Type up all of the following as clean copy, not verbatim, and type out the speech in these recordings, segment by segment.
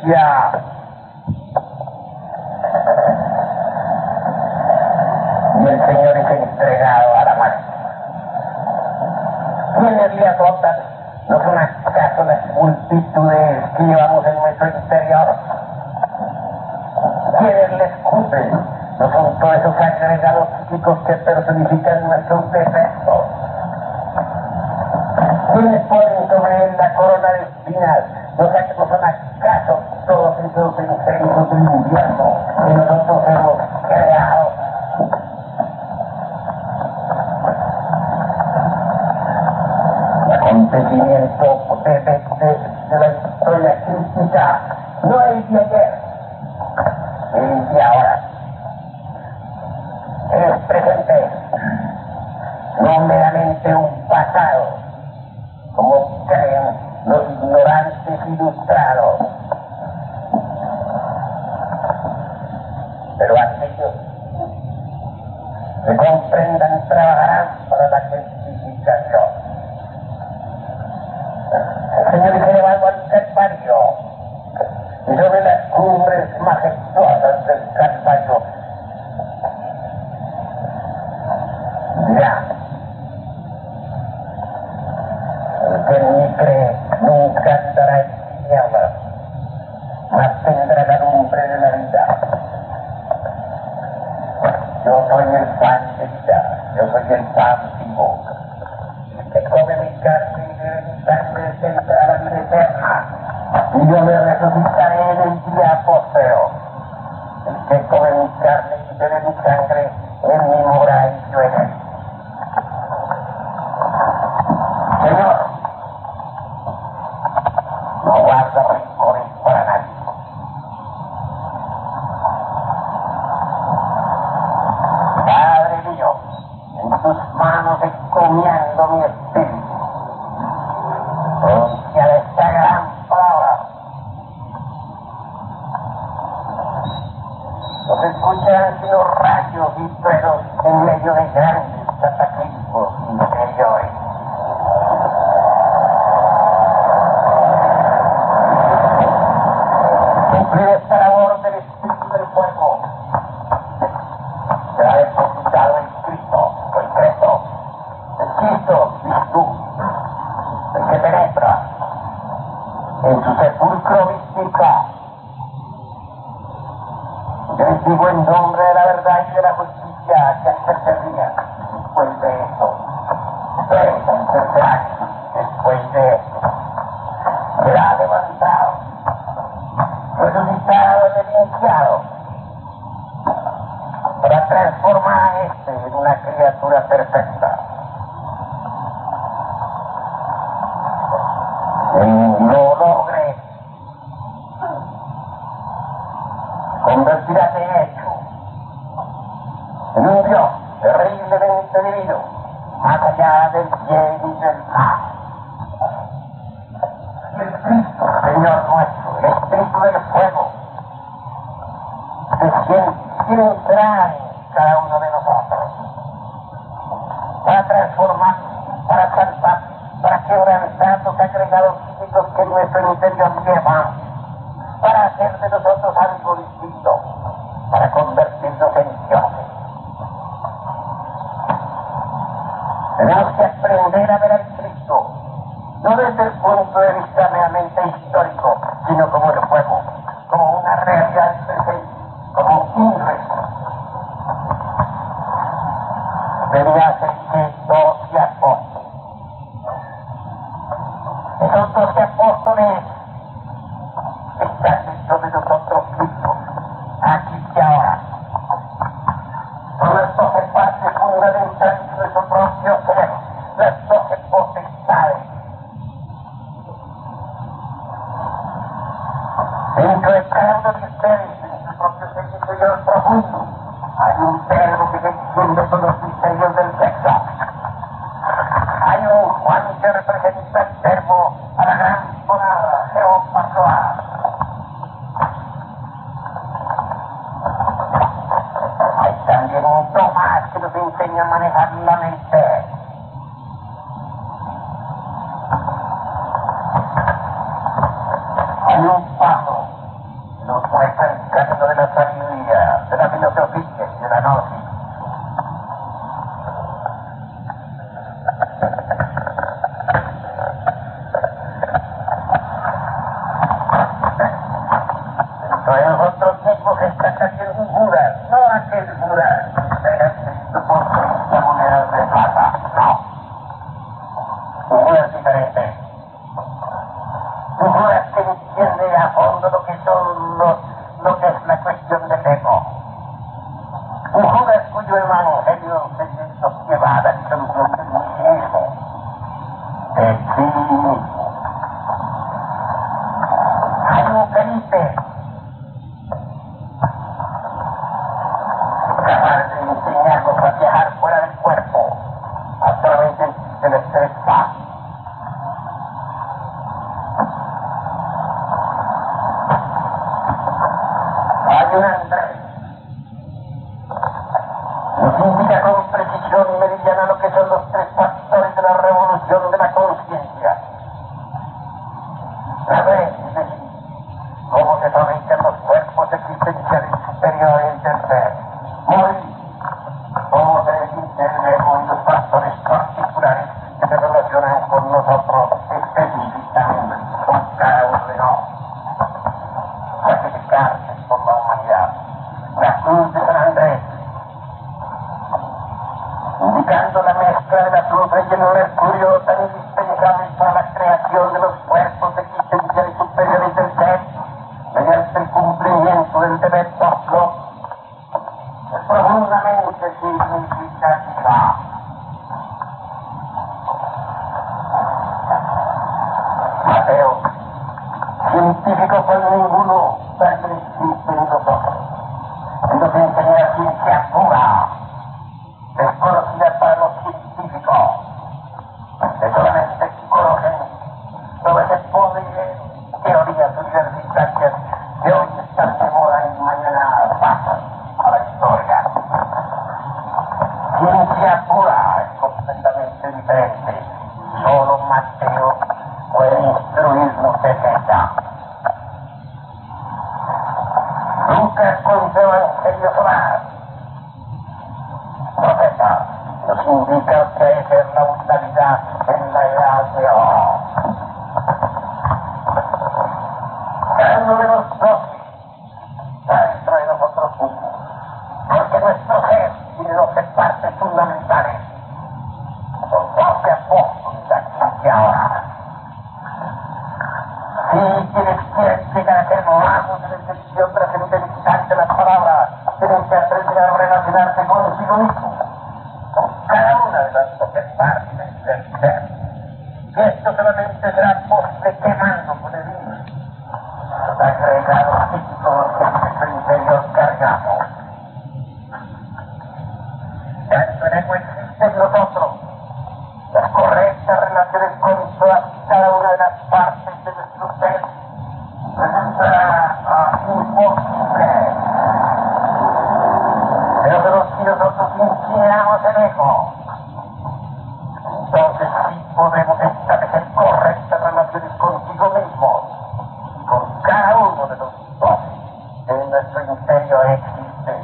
justicia. Y el Señor es entregado a la muerte. ¿Quiénes le azotan? ¿No son acaso las multitudes que llevamos en nuestro interior? ¿Quiénes le escupen? ¿No son todos esos agregados físicos que personifican nuestros defectos? ¿Quiénes ponen sobre él la corona de espinas? ¿No son acaso todos esos enfermos del invierno que nosotros hemos creado? Acontecimiento de la historia crítica no es de ayer, es de ahora. Es presente, no meramente un pasado, como creen los ignorantes ilustrados. Pero aquellos que comprendan trabajarán para la justificación. El Señor es elevado al Calvario, y sobre las cumbres majestuosas del Calvario dirá: el que en mí cree nunca andará en tinieblas, mas tendrá la lumbre de la vida. Yo soy el pan de vida, yo soy el pan vivo. El que come mi carne y bebe mi sangre tendrá la vida eterna, y yo le resucitaré en el día postrero. El que come mi carne y bebe mi sangre, en mí mora y yo en él. Señor, no guarda rencores para nadie. Padre mío, en tus manos encomiendo mi espíritu. Pronuncia de esta gran palabra. No se escuchan sino rayos y truenos en medio de grandes cataclismos interiores. Cumplir esta labor del Espíritu del Fuego será depositado en Cristo, concreto, en Cristo, virtud, el que penetra en su sepulcro mística. Yo les digo en nombre de la verdad y de la justicia que al tercer día, después de esto, al tercer año, después de esto, será levantado, resucitado y denunciado, para transformar a este en una criatura perfecta. En lo logre, convertirá de hecho en un Dios terriblemente divino, más allá del bien y del mal. Y el Cristo, Señor nuestro, el Espíritu del Fuego, quiere entrar en cada uno de nosotros para transformar, para salvar, para quebrantar los agregados físicos que nuestro interior lleva, para hacer de nosotros algo distinto, para convertirnos en dioses. Tenemos que aprender a ver al Cristo, no desde el punto de vista meramente histórico, sino como el fuego, como una realidad presente, como un resto. Verías en 12 apóstoles. Esos 12 apóstoles están dentro de nosotros mismos, aquí y ahora. Son las 12 partes fundamentales de nuestro propio ser, las 12 potestades. Dentro de cada uno de ustedes, en su propio ser interior profundo, hay un verbo que entiende todos los misterios del sexo. Hay un Juan que representa el verbo a la gran palabra, Jehová. Hay también un Tomás que nos enseña a manejar la mente. Hay un Pablo Tú juras que entiende a fondo lo que es la cuestión del ego. Tú juras cuyo evangelio nos lleva a la disolución del mismo. De ti mismo. Hay un Felipe capaz de enseñarnos a viajar fuera del cuerpo a través del espacio. Hay un Andrés. Nos indica con precisión meridiana lo que son los tres factores de la revolución de la conciencia. La vez, es decir, cómo se fabrican los cuerpos existenciales superiores del ser. Morir, cómo se desintegra con los factores particulares que se relacionan con nosotros específicamente, con cada uno de nosotros. Sacrificarse por la humanidad. La cruz de San Andrés, indicando la mezcla de la azufre y el mercurio tan indispensable para la creación de los cuerpos existenciales superiores del ser, mediante el cumplimiento del deber propio, es profundamente significativa. Mateo, científico cual ninguno, también existe en nosotros. Nos enseña la ciencia pura, desconocida para los científicos, que solamente conocen sobre ese poder teorías universitarias que hoy están de moda y mañana pasan a la historia. Ciencia pura es completamente diferente. Solo Mateo puede instruirnos de ella. Lucas con su evangelio solar, profeta, nos indica que es la brutalidad en la edad de oro. Cada uno de los 12 está dentro de nosotros mismos, porque nuestro ser tiene 12 partes fundamentales. Son 12 apóstoles aquí y ahora. Si quienes quieren llegar a ser magos en el sentido trascendental de las palabras, tienen que aprender a relacionarse consigo mismo, con cada una de las 12 partes del ser. Y esto solamente será posible quemando con el vino los agregados físicos que en nuestro interior cargamos. Tanto en ego existe en nosotros las correctas relaciones con todas y cada una de las partes de nuestro ser resultará imposible. Pero si nosotros incineramos el ego, entonces sí podemos establecer correctas relaciones consigo mismos y con cada uno de los 12 que en nuestro interior existe.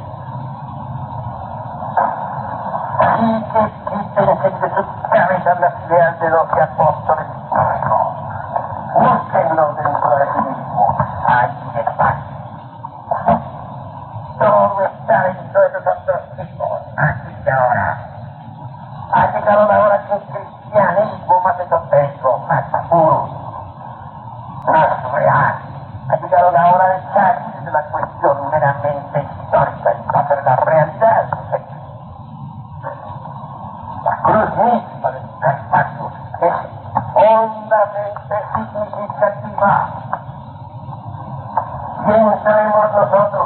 Así que quítense de sus cabezas las ideas de 12 apóstoles históricos. Búsquenlos dentro de sí mismos. Allí están. Todo está dentro de nosotros mismos, aquí y ahora. Ha llegado la hora que el cristianismo más esotérico, más puro, más real, ha llegado la hora de salir de la cuestión meramente histórica y hacer la realidad. La cruz misma del Calvario es hondamente significativa. ¿Quién sabemos nosotros?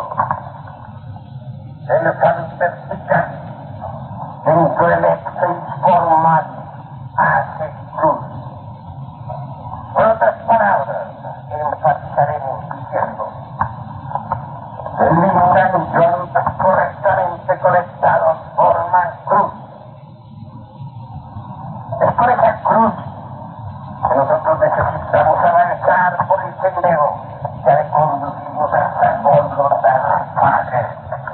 El cambio vertical dentro del eje informal hace cruz. Por otras palabras, enfatizaremos diciendo: el lineamientos correctamente conectados forman cruz. Es por esa cruz que nosotros necesitamos avanzar por el sendero que ha de conducirnos hasta el fondo del Padre.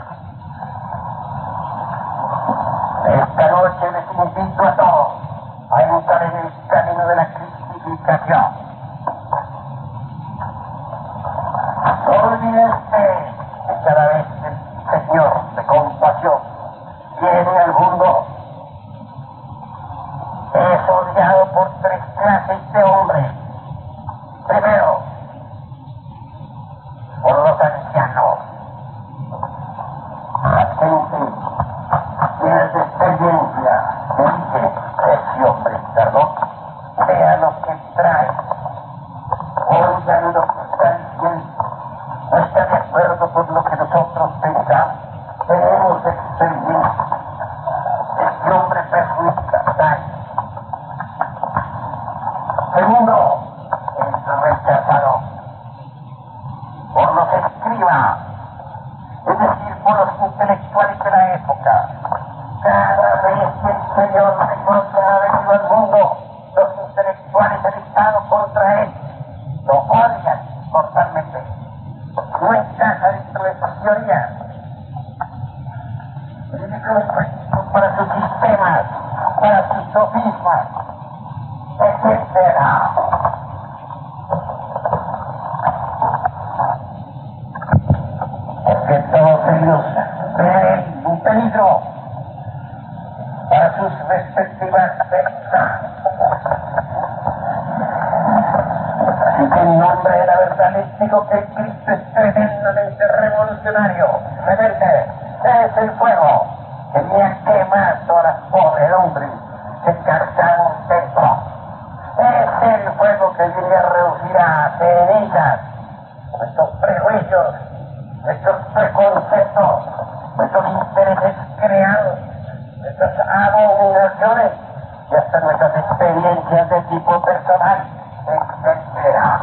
Esta noche les invito a todos a entrar en el camino de la cristificación. Olvídense que cada vez el Señor de compasión viene al mundo, es odiado por 3 clases de hombres: Primero, por los ancianos. La gente tiene experiencia, que dice, ese hombre, perdón, vea lo que trae, oigan lo que está diciendo, no está de acuerdo con lo que nosotros pensamos, tenemos experiencia, ese hombre perjudica, daña. Segundo, es rechazado por los escribas, es decir, por los intelectuales de la época. Cada vez que el Señor ha venido al mundo, los intelectuales han estado contra él, lo odian totalmente, no encaja dentro de sus teorías, para sus sistemas, para sus sofismas, etcétera. Porque todos ellos ven un peligro para sus respectivas sectas. Así que en nombre de la verdad les digo que Cristo es tremendamente revolucionario, rebelde. Es el fuego que viene a quemar todas las podredumbres que cargaron dentro. Es el fuego que viene a reducir a cenizas nuestros prejuicios, nuestros preconceptos, nuestros intereses creados, nuestras abominaciones y hasta nuestras experiencias de tipo personal, etcétera.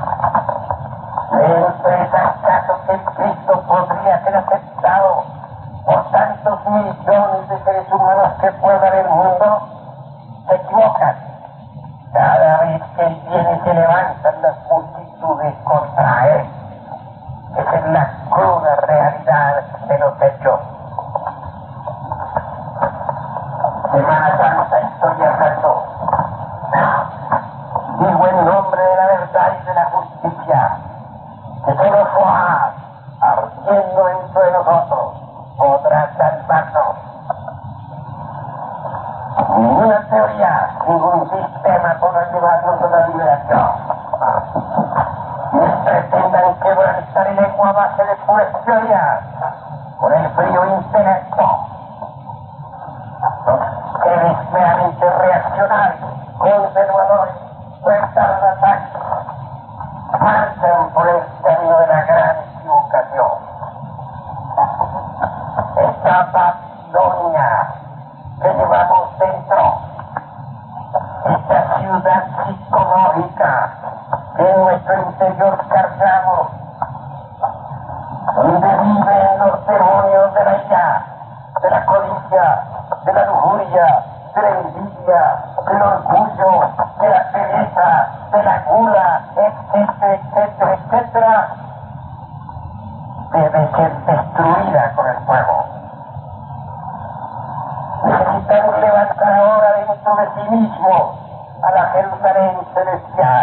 ¿Es acaso que Cristo podría ser aceptado por tantos millones de seres humanos que puedan en el mundo? Se equivocan. Cada vez que Él viene se levantan las multitudes contra Él. Esa es la cruda realidad de los hechos. Semana Santa estoy hablando. Digo en nombre de la verdad y de la justicia, que solo Joás, ardiendo dentro de nosotros, podrá salvarnos. Ninguna teoría, ningún sistema podrá llevarnos a la liberación. Quienes pretendan quebrantar el ego a base de puras teorías, con el frío intelecto, los seres meramente reaccionarios, conservadores, retardatarios, marchan por el camino de la gran equivocación. Esta Babilonia que llevamos dentro, esta ciudad psicológica que en nuestro interior cargamos, donde viven los demonios de la ira, de la codicia, de la lujuria, de la envidia, del orgullo, de la pereza, de la gula, etcétera, etcétera, etcétera, debe ser destruida con el fuego. Necesitamos levantar ahora dentro de sí mismo a la Jerusalén celestial.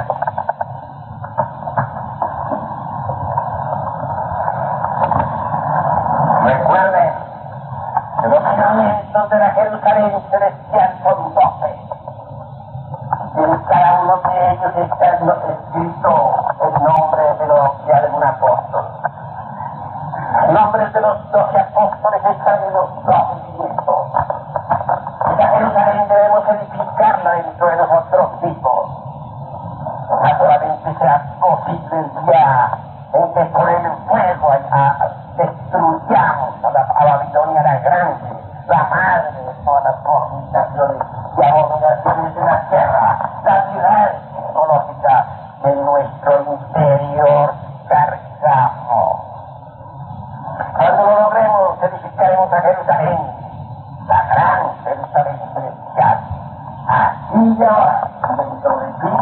Recuerden que los cimientos de la Jerusalén celestial son 12. Y en cada uno de ellos está escrito el nombre de algún apóstol. Los nombres de los 12 apóstoles están en los 12 cimientos. La Jerusalén debemos edificarla dentro de nosotros mismos. Ojalá solamente sea posible el día en que por el fuego destruyamos a Babilonia la grande, la madre de todas las fornicaciones y abominaciones de la tierra, la ciudad psicológica de nuestro interior cargamos. Cuando lo logremos, edificaremos a Jerusalén, la gran Jerusalén celestial, aquí y ahora, dentro de ti.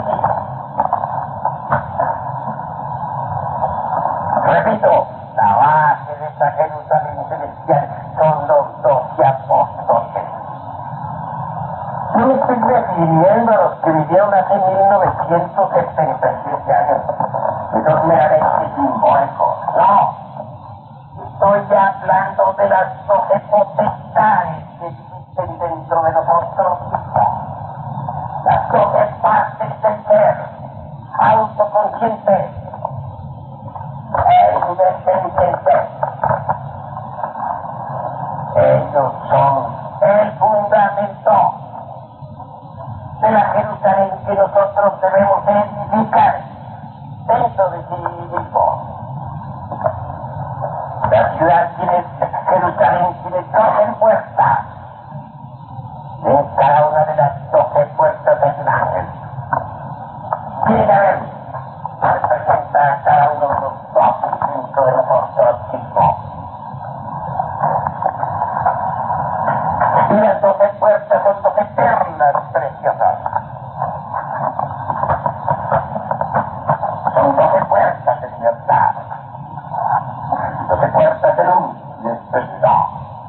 Repito, la base de esta Jerusalén celestial son los 12 apóstoles. Yo me estoy refiriendo a los que vivieron hace 1977 años. Eso es meramente simbólico. No. Estoy hablando de las 12 potestades que existen dentro de nosotros mismos. Las 12 partes del ser, autocontroladas consciente, el nivel inteligente. Ellos son el fundamento de la Jerusalén que nosotros debemos edificar dentro de sí mismo. La ciudad tiene, Jerusalén tiene 12 puertas. En cada una de las 12 puertas hay un ángel. Tiene que haber, representa a cada uno de los 12 puntos de los ortodoxismos. Y las 12 puertas son 12 perlas preciosas. Son 12 puertas de libertad. 12 puertas de luz y de esperanza.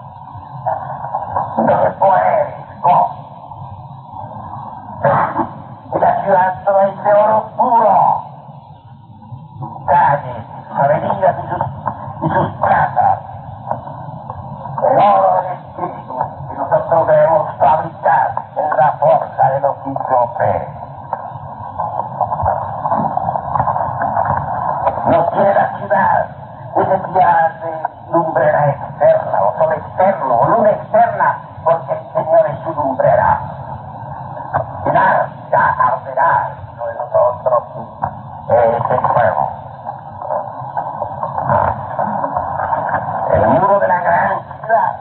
12 poderes, gozo. Y la ciudad toda es de oro puro. Sus calles, sus avenidas y sus plazas. El oro del espíritu que nosotros debemos fabricar en la fuerza del oficio fe. No tiene la ciudad necesidad de lumbrera externa o sol externo o luna externa, porque el Señor es su lumbrera. Y nada, ya arderá lo de nosotros es el fuego. El muro de la gran ciudad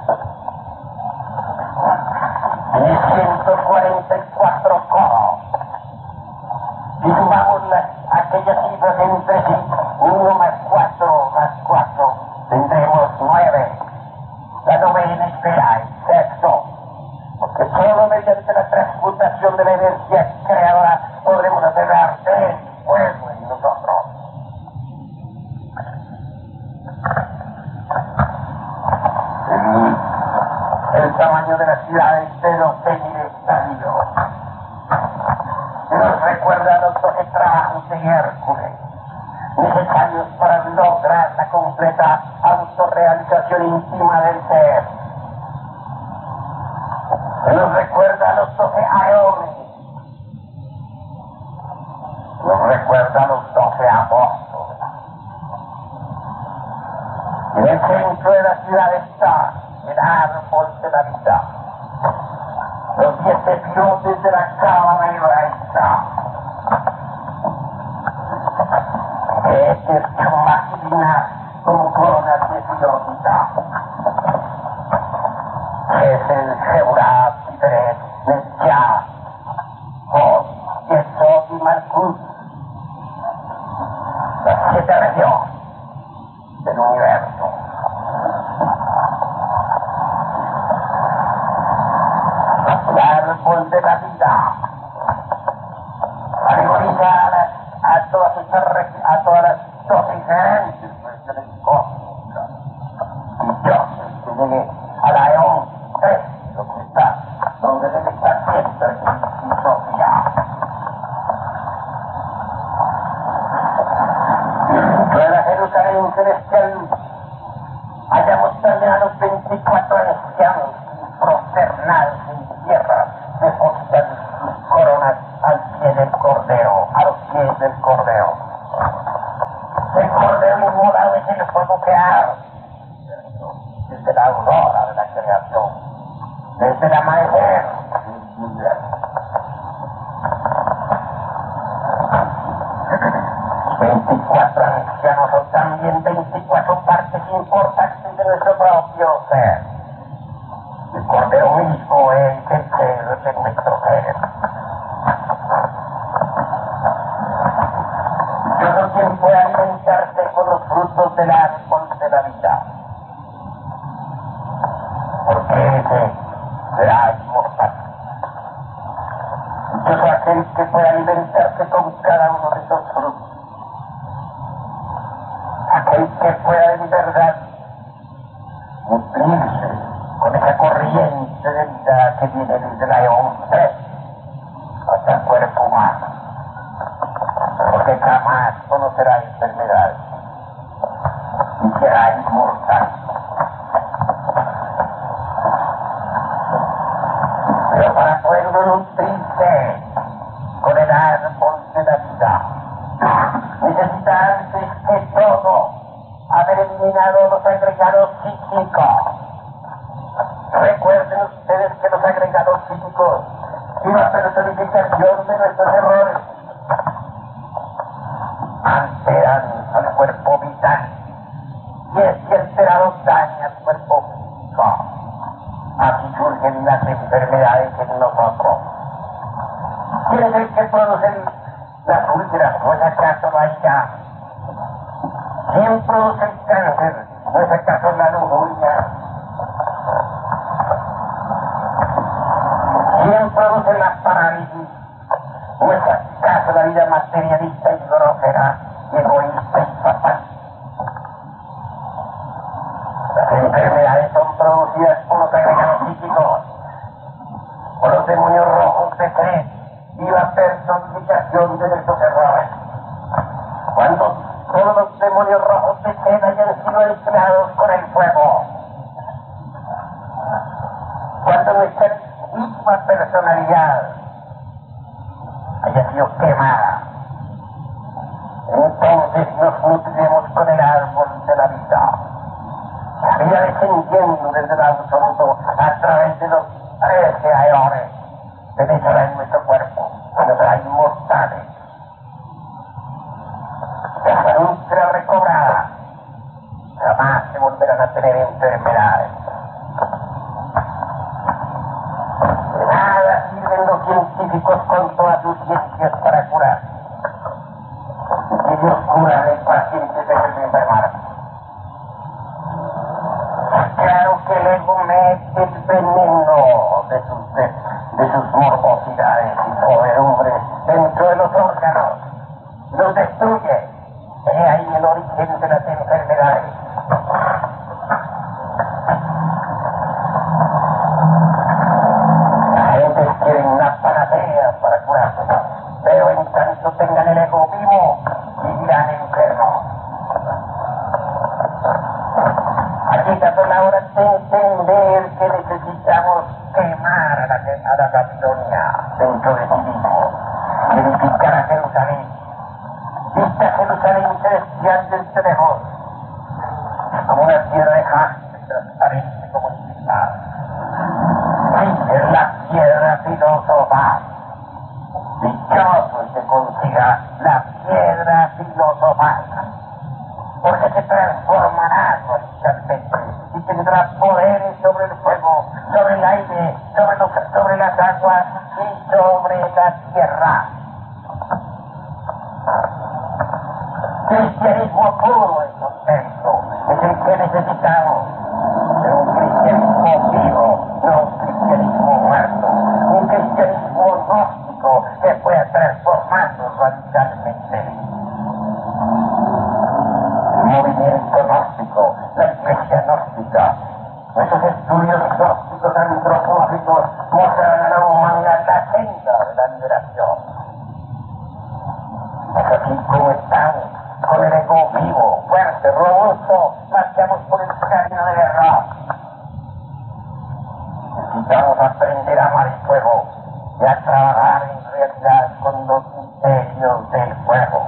tiene 144 codos. Si sumamos aquellas cifras entre sí, 1 más 4 tendremos 9. La novena esfera es sexto, porque solo mediante la transmutación de la energía creadora podremos hacer arder el fuego en nosotros. El tamaño de la ciudad es de 12.000 estadios. Nos recuerda los 12 trabajos de Hércules, necesarios para lograr la completa autorrealización íntima del ser. Nos recuerda los 12 aeones. Nos recuerda los 12 apóstoles. En el centro de la ciudad está el árbol de la vida. Los 10 pilotes de la cámara y raíza. Este es masculina con coronas de filosita. Es el Jeurá, Piberet, Netja, Hod, Yesod y Malkut. Las 7 regiones del universo. El árbol de la vida simboliza a todas las 12 diferentes versiones cósmicas. Y Dios que llegue a la eón 3, donde debe estar siempre en Sofía. De la Jerusalén celestial hayamos también a los 24 ancianos prosternados en tierra, depositan sus coronas al pie del Cordero, a los pies del Cordero. El Cordero inmolado es el fuego que arde desde la aurora de la creación, desde el amanecer del universo. 24 ancianos son también 24 partes importantes de nuestro propio ser. El Cordero mismo es el ser de nuestro ser. Todo quien puede alimentarse con los frutos del árbol de la vida, porque ese será inmortal. Todo aquel que puede alimentarse con cada uno de esos frutos, aquel que pueda en verdad nutrirse con esa corriente de vida que viene desde la eón 3 hasta el cuerpo humano, porque jamás conocerá enfermedad y será inmortal. Pero para poder nutrirse con el árbol de la vida, necesita antes que todo haber eliminado los agregados psíquicos. Recuerden ustedes que los agregados psíquicos y la personificación de nuestros errores alteran al cuerpo vital, y este alterado daña al cuerpo físico. Así surgen las enfermedades en nosotros. ¿Quién es el que producen las úlceras? ¿No es acaso la ira? ¿Quién produce el cáncer? ¿No es acaso la lujuria? ¿Quién produce la parálisis? ¿No es acaso la vida materialista y grosera, y egoísta y fatal? Las enfermedades son producidas por los agregados psíquicos, por los demonios rojos de tres y la personificación de nuestros errores. Cuando todos los demonios rojos de tres hayan sido aislados con el fuego, cuando nuestra misma personalidad haya sido quemada, entonces nos nutriremos con el árbol de la vida. La vida descendiendo desde el absoluto a través de los 13 aerones penetrará en nuestro cuerpo y nos hará inmortales. La salud será recobrada. Jamás se volverán a tener enfermedades. De nada sirven los científicos con todas sus ciencias para curar. Si ellos curan, el paciente se vuelve a enfermar. Claro que el ego mete el veneno de sus morbosidades y poderumbres dentro de los órganos. Los destruye. He ahí el origen de las enfermedades. La gente quiere una panacea para curarse, pero en tanto tengan el ego vivo, vivirán enfermos. Aquí está la hora de entender que necesitamos quemar a la Babilonia dentro de sí mismo, edificar a Jerusalén. Esta Jerusalén celestial desde lejos, como una piedra de jaspe transparente como el cristal. Sí, es la piedra filosofal. Dichoso el que consiga la piedra filosofal, porque se transformará radicalmente y tendrá poderes sobre el fuego, sobre el aire, sobre las aguas y sobre la tierra. Cristianismo puro y contento es el que necesitamos, pero un cristianismo vivo, no un cristianismo muerto, un cristianismo gnóstico que pueda transformarnos radicalmente. El movimiento gnóstico, la iglesia gnóstica, esos estudios gnósticos antropológicos mostrarán a la humanidad la senda de la liberación. Es así como estamos, con el ego vivo, fuerte, robusto, marchamos por el camino del error. Necesitamos aprender a amar el fuego y a trabajar en realidad con los misterios del fuego.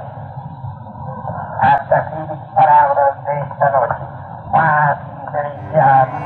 Hasta aquí mis palabras de esta noche. Paz y felicidad